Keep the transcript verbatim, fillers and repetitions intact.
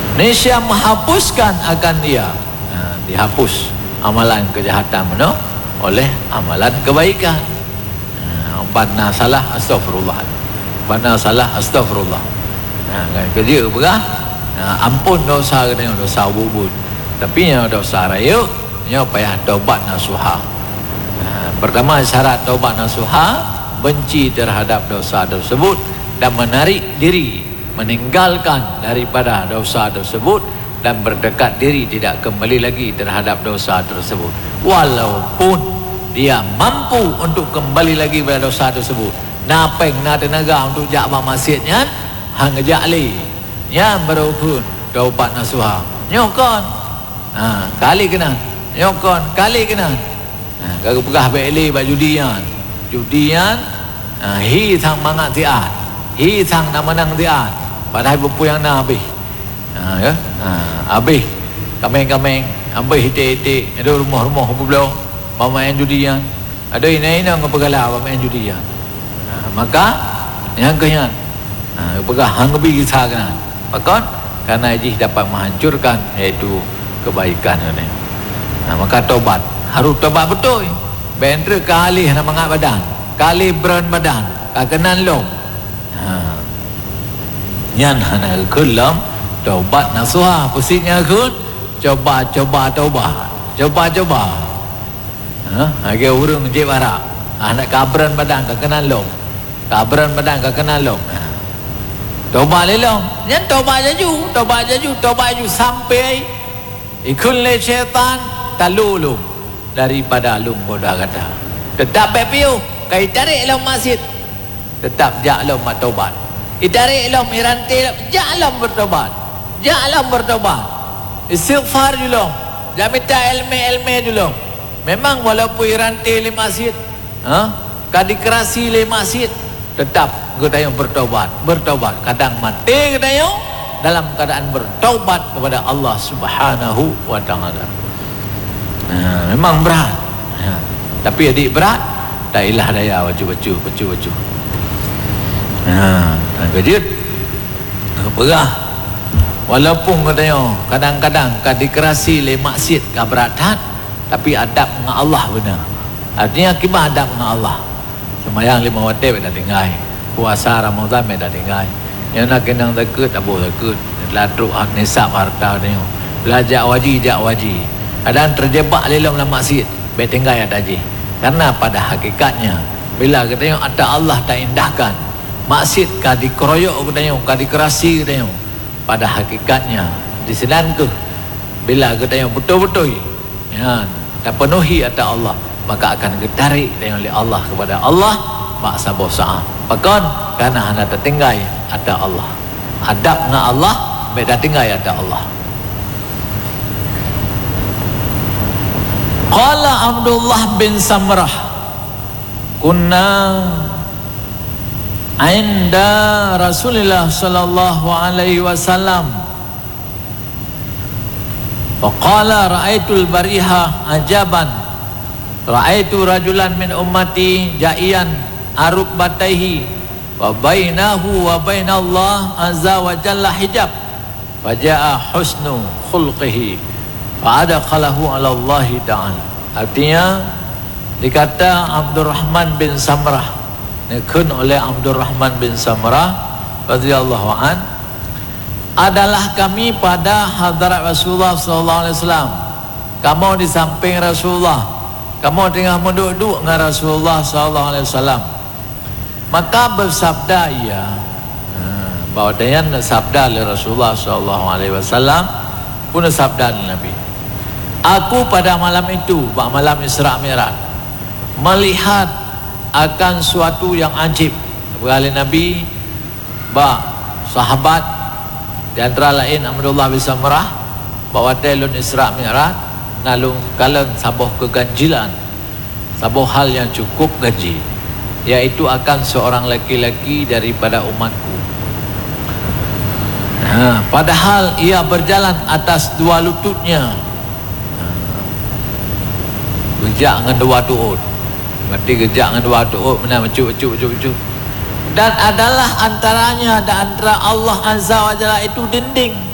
Nescaya menghapuskan akan dia, ha, dihapus amalan kejahatan mana oleh amalan kebaikan. Ha, bana salah astagfirullah, bana salah astagfirullah. Ha, kan kerja apa? Ha, ampun dosa kena dosa bubut, tapi yang dosa raya nya payah taubat nasuha. Ha, pertama syarat taubat nasuha, benci terhadap dosa tersebut dan menarik diri, meninggalkan daripada dosa tersebut dan berdekat diri tidak kembali lagi terhadap dosa tersebut, walaupun dia mampu untuk kembali lagi pada dosa tersebut. Napeng na tenaga untuk jak masjidnya hang jak li nya berukun taubat nasuha nyokon, ha, kali kena nyokon kali kena, ha, kalau pegah beli baju judian judian, ha, hi thang mangat tiat, hi thang nak menang tiat, padahal bupu yang nak habis, ha, ya, ha, habis kameng-kameng habis hitik-hitik, ada rumah-rumah belum main judian, ada ini ini ngapa galau main judian, ha, maka yang kenyan, ha, pegah hang bi kisah kan, maka karena ijih dapat menghancurkan iaitu kebaikan ini. Ha, maka taubat harus taubat betul. Bentra kali nak mangat badan, kali beran badan, kakenan long. Ha. Yan hana kelam taubat nasuha, pusingnya kun coba coba taubat, coba coba. Ha, age urung je barak. Anak kabran badan kakenan long. Kabran badan kakenan long. Ha. Taubat lelong, yan taubat jaju, taubat jaju, taubat jaju sampai ikun le syaitan talulu daripada lum bodoh kata. Tetap bepiu, kai tarik lom masjid. Tetap jak lom taubat. Itarik lom iranti, jak lom bertobat. Jak lom bertobat. Istighfar dulu. Jak minta ilmu-ilmu dulu. Memang walaupun iranti le masjid, ha? Kadikrasi le masjid, tetap gedayung bertobat, bertobat. Kadang mati gedayung dalam keadaan bertobat kepada Allah Subhanahu wa taala. Ha, memang berat. Ha, tapi adik berat, tak ilah daya baju-baju, baju-baju. Ha, kejut. Berah. Walaupun gedayung kadang-kadang kadikrasi le maksiat keberatan, tapi adab dengan Allah benar. Artinya kibah adab dengan Allah. Semayang lima waktu dah tinggal. Puasa Ramadan dah tinggal. Yang nak kenang takut tak boleh takut. Laduk hak nisab harta ni. Belajar wajib jak wajib. Kadang terjebak dalam dalam maksiat, baik tinggal ada je. Karena pada hakikatnya bila kita tengok ada Allah tak indahkan, maksiat ka dikeroyok kita tengok, ka dikerasi kita tengok. Pada hakikatnya disedan ke bila kita tengok betul-betul ya tak penuhi ada Allah, maka akan ditarik oleh Allah kepada Allah maksa bosa. Bahkan karena anda tertinggal ada Allah. Adab dengan Allah, beda tinggal ada Allah. Qala Abdullah bin Samrah, kunna inda Rasulullah sallallahu alaihi wasallam. Wa qala ra'aitul bariha ajaban. Ra'aitu rajulan min ummati ja'ian aruk bataihi wa bainahu wa bainallah azza wa jalla hijab faja'a husnu khulqihi fa adkhalahu ala Allah ta'ala. Artinya dikata Abdurrahman bin Samrah, dikun oleh Abdurrahman bin Samrah radhiyallahu an, adalah kami pada hadirat Rasulullah sallallahu alaihi wasallam. Kamu di samping Rasulullah, kamu tengah duduk dengan Rasulullah sallallahu alaihi wasallam. Maka bersabda ia, bahawa dayan sabda oleh Rasulullah sallallahu alaihi wasallam pun sabda Nabi, aku pada malam itu, malam Isra Mi'raj, melihat akan suatu yang ajib. Berkali Nabi bah sahabat di antara lain Abdullah bin Samrah bahawa telun Isra Mi'raj nalung kalen sabuh keganjilan, sabuh hal yang cukup gaji, yaitu akan seorang laki-laki daripada umatku. Ha, padahal ia berjalan atas dua lututnya. Ha, gejak dengan dua tuut. Berarti gejak dengan dua tuut, mana mencuk, mencuk, mencuk, mencuk. Dan adalah antaranya dan antara Allah Azza wa Jalla itu dinding.